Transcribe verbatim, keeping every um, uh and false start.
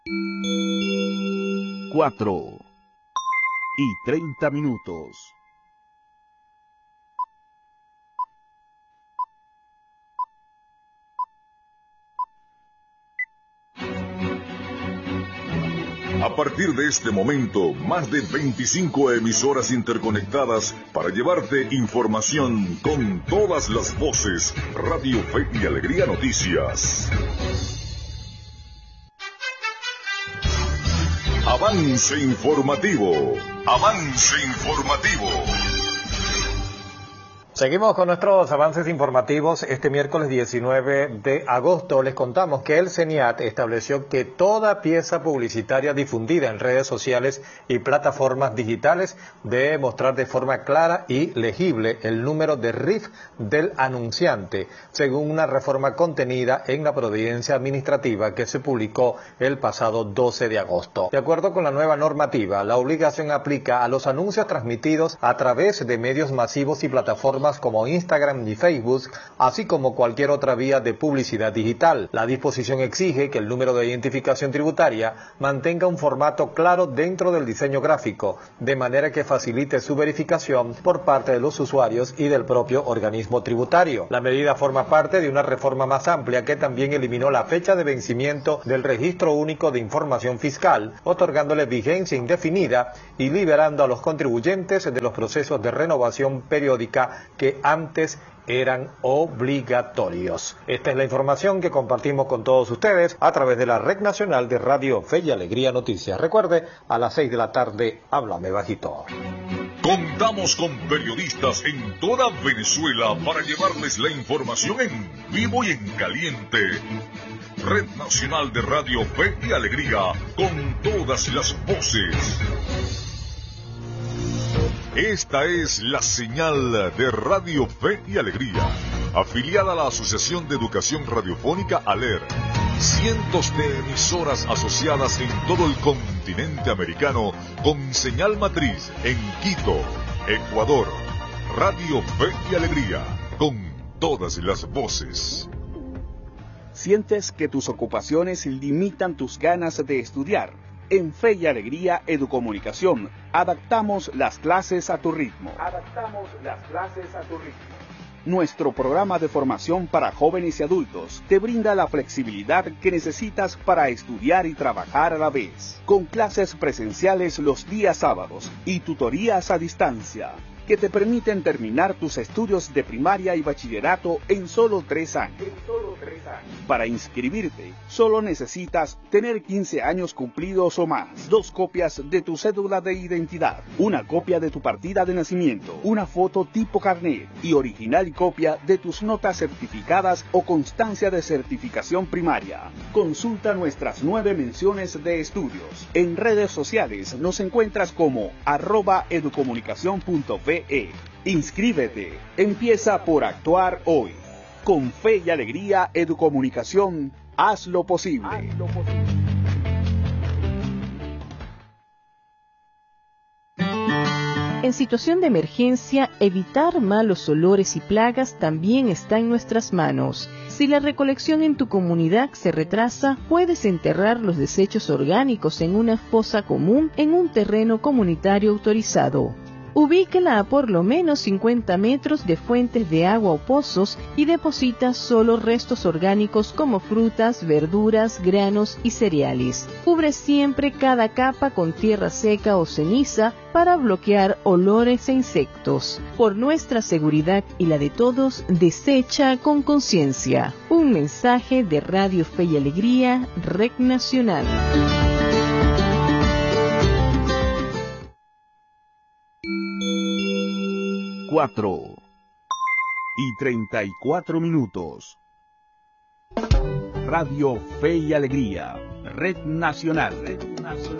Cuatro y treinta minutos. A partir de este momento, más de veinticinco emisoras interconectadas para llevarte información con todas las voces. Radio Fe y Alegría Noticias. Avance informativo. Avance informativo. Seguimos con nuestros avances informativos. Este miércoles diecinueve de agosto les contamos que el CENIAT estableció que toda pieza publicitaria difundida en redes sociales y plataformas digitales debe mostrar de forma clara y legible el número de R I F del anunciante, según una reforma contenida en la Providencia Administrativa que se publicó el pasado doce de agosto. De acuerdo con la nueva normativa, la obligación aplica a los anuncios transmitidos a través de medios masivos y plataformas como Instagram y Facebook, así como cualquier otra vía de publicidad digital. La disposición exige que el número de identificación tributaria mantenga un formato claro dentro del diseño gráfico, de manera que facilite su verificación por parte de los usuarios y del propio organismo tributario. La medida forma parte de una reforma más amplia que también eliminó la fecha de vencimiento del Registro Único de Información Fiscal, otorgándole vigencia indefinida y liberando a los contribuyentes de los procesos de renovación periódica que antes eran obligatorios. Esta es la información que compartimos con todos ustedes a través de la Red Nacional de Radio Fe y Alegría Noticias. Recuerde, a las seis de la tarde, háblame bajito. Contamos con periodistas en toda Venezuela para llevarles la información en vivo y en caliente. Red Nacional de Radio Fe y Alegría, con todas las voces. Esta es la señal de Radio Fe y Alegría, afiliada a la Asociación de Educación Radiofónica ALER. Cientos de emisoras asociadas en todo el continente americano con señal matriz en Quito, Ecuador. Radio Fe y Alegría, con todas las voces. ¿Sientes que tus ocupaciones limitan tus ganas de estudiar? En Fe y Alegría Educomunicación, adaptamos las clases a tu ritmo. Adaptamos las clases a tu ritmo. Nuestro programa de formación para jóvenes y adultos te brinda la flexibilidad que necesitas para estudiar y trabajar a la vez. Con clases presenciales los días sábados y tutorías a distancia, que te permiten terminar tus estudios de primaria y bachillerato en solo tres años. En solo tres años. Para inscribirte, solo necesitas tener quince años cumplidos o más, dos copias de tu cédula de identidad, una copia de tu partida de nacimiento, una foto tipo carnet y original copia de tus notas certificadas o constancia de certificación primaria. Consulta nuestras nueve menciones de estudios. En redes sociales nos encuentras como arroba educomunicación punto ve. Inscríbete, empieza por actuar hoy. Con Fe y Alegría Educomunicación, haz lo posible. Haz lo posible. En situación de emergencia, evitar malos olores y plagas también está en nuestras manos. Si la recolección en tu comunidad se retrasa, puedes enterrar los desechos orgánicos en una fosa común en un terreno comunitario autorizado. Ubíquela a por lo menos cincuenta metros de fuentes de agua o pozos y deposita solo restos orgánicos como frutas, verduras, granos y cereales. Cubre siempre cada capa con tierra seca o ceniza para bloquear olores e insectos. Por nuestra seguridad y la de todos, desecha con conciencia. Un mensaje de Radio Fe y Alegría, Red Nacional. Cuatro y treinta y cuatro minutos. Radio Fe y Alegría, Red Nacional. Red Nacional.